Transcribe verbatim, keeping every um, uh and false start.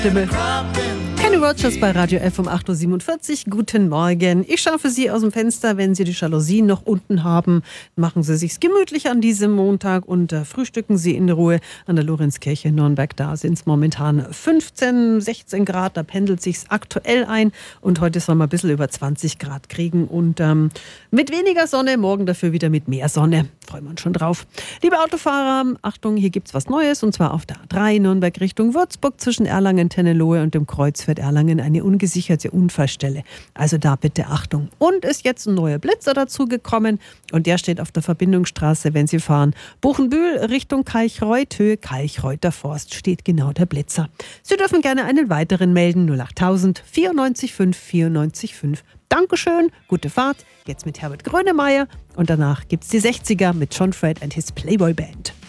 Stimme. Kenny Rogers bei Radio F um acht Uhr siebenundvierzig. Guten Morgen. Ich schaue für Sie aus dem Fenster, wenn Sie die Jalousien noch unten haben. Machen Sie sich's gemütlich an diesem Montag und äh, frühstücken Sie in Ruhe an der Lorenzkirche in Nürnberg. Da sind es momentan fünfzehn, sechzehn Grad. Da pendelt sich's aktuell ein. Und heute soll man ein bisschen über zwanzig Grad kriegen. Und ähm, mit weniger Sonne, morgen dafür wieder mit mehr Sonne. Freuen wir uns schon drauf. Liebe Autofahrer, Achtung, hier gibt's was Neues. Und zwar auf der A drei Nürnberg Richtung Würzburg zwischen Erlangen, Tennelohe und dem Kreuzfeld Erlangen eine ungesicherte Unfallstelle. Also da bitte Achtung. Und ist jetzt ein neuer Blitzer dazu gekommen und der steht auf der Verbindungsstraße, wenn Sie fahren. Buchenbühl Richtung Kalchreuth, Höhe Kalchreuter Forst steht genau der Blitzer. Sie dürfen gerne einen weiteren melden, null acht tausend vierundneunzig fünf vierundneunzig fünf. Dankeschön, gute Fahrt. Jetzt mit Herbert Grönemeyer und danach gibt's die sechziger mit John Fred and his Playboy Band.